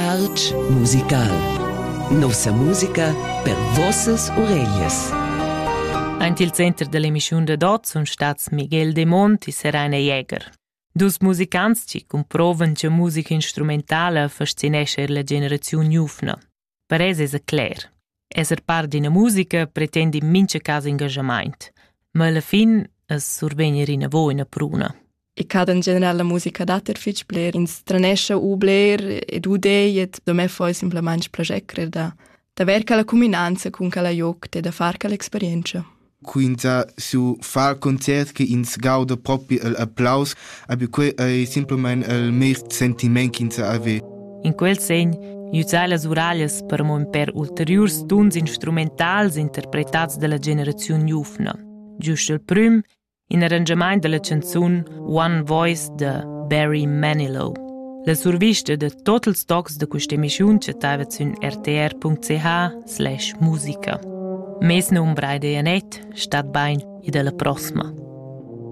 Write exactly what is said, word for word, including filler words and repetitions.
Arch musical. Nossa musica per vossas orelhas. Ant il center dell'emissione de dot sono stats Miguel De Mont e Serena Jäger. Dus musicants ci comprovan che musica instrumentale fascinesce la generazione giuvna. Per es è clar. Esser part d'ina musica pretende in mince casa engagement, ma alla fin es survegner in avo ina pruna. E cada in general la musica dater fitch bler, in stranescia u bler, ed u dei, ed do me foi simplement plagecrer da, da ver ca la combinanza con ca la joc, e da far ca l'experienza. Quindi su far concert che ins gauda proprio l'applaus, abbi que è simplement il mer sentiment che ins ave. In quel segn, aiutai las urallas per mon per ulteriors tuns instrumentals interpretats dalla generazione giuvna. Giusto il prim, in arrangiament della canzun One Voice de Barry Manilow. La survista de tots els tocs de questa emission c'attava sun r t r punct c h slash musica. Mes non braide Janet, stat bain e della prossima.